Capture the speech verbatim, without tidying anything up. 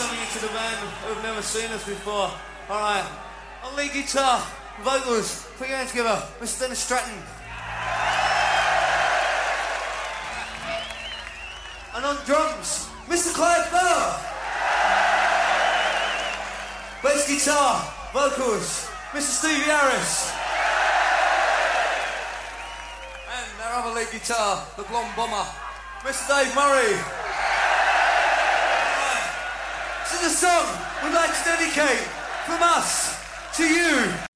something into the band who've never seen us before. Alright, on lead guitar, vocals, put your hands together, Mister Dennis Stratton. And on drums, Mister Clive Burr. Bass guitar, vocals, Mister Stevie Harris. And our other lead guitar, the blonde bomber, Mister Dave Murray. Right. This is a song we'd like to dedicate from us to you.